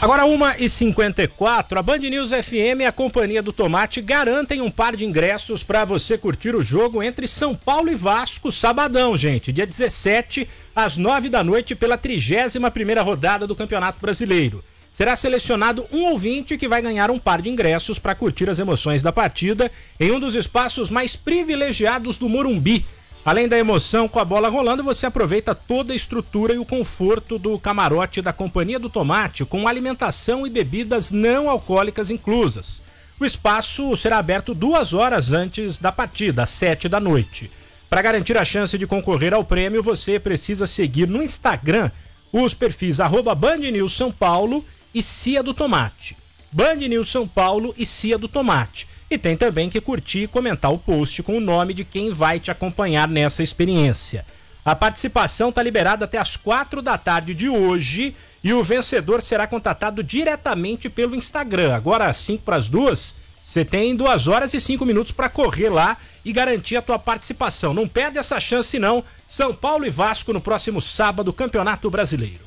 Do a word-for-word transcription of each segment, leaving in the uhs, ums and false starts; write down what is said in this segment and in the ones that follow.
Agora uma e cinquenta e quatro, a Band News F M e a Companhia do Tomate garantem um par de ingressos para você curtir o jogo entre São Paulo e Vasco, sabadão, gente, dia dezessete, às nove da noite, pela trigésima primeira rodada do Campeonato Brasileiro. Será selecionado um ouvinte que vai ganhar um par de ingressos para curtir as emoções da partida em um dos espaços mais privilegiados do Morumbi. Além da emoção com a bola rolando, você aproveita toda a estrutura e o conforto do camarote da Companhia do Tomate, com alimentação e bebidas não alcoólicas inclusas. O espaço será aberto duas horas antes da partida, às sete da noite. Para garantir a chance de concorrer ao prêmio, você precisa seguir no Instagram os perfis arroba Band News São Paulo e Cia do Tomate. Band News São Paulo e Cia do Tomate. E tem também que curtir e comentar o post com o nome de quem vai te acompanhar nessa experiência. A participação está liberada até as quatro da tarde de hoje e o vencedor será contatado diretamente pelo Instagram. Agora, às cinco para as duas, você tem duas horas e cinco minutos para correr lá e garantir a tua participação. Não perde essa chance não. São Paulo e Vasco no próximo sábado, Campeonato Brasileiro.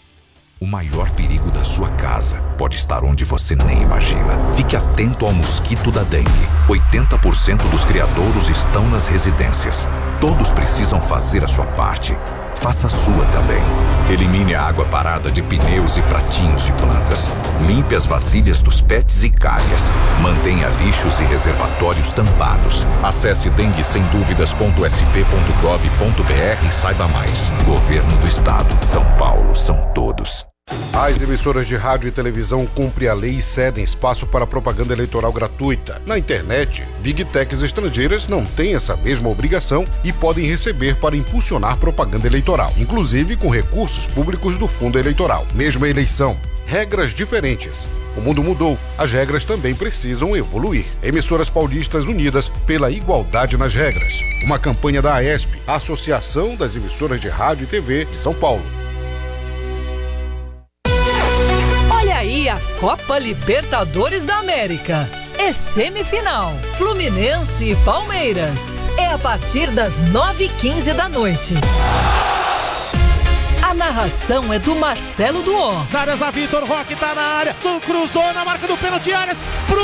O maior perigo da sua casa pode estar onde você nem imagina. Fique atento ao mosquito da dengue. oitenta por cento dos criadouros estão nas residências. Todos precisam fazer a sua parte. Faça a sua também. Elimine a água parada de pneus e pratinhos de plantas. Limpe as vasilhas dos pets e calhas. Mantenha lixos e reservatórios tampados. Acesse dengue sem dúvidas ponto s p ponto gov ponto b r e saiba mais. Governo do Estado. São Paulo, são todos. As emissoras de rádio e televisão cumprem a lei e cedem espaço para propaganda eleitoral gratuita. Na internet, Big Techs estrangeiras não têm essa mesma obrigação e podem receber para impulsionar propaganda eleitoral, inclusive com recursos públicos do fundo eleitoral. Mesma eleição, regras diferentes. O mundo mudou, as regras também precisam evoluir. Emissoras paulistas unidas pela igualdade nas regras. Uma campanha da AESP, a Associação das Emissoras de Rádio e T V de São Paulo. Aí a Copa Libertadores da América. É semifinal. Fluminense e Palmeiras. É a partir das nove e quinze da noite. A narração é do Marcelo Duó. Áreas, a Vitor Roque tá na área. Cruzou na marca do pênalti, áreas. Pro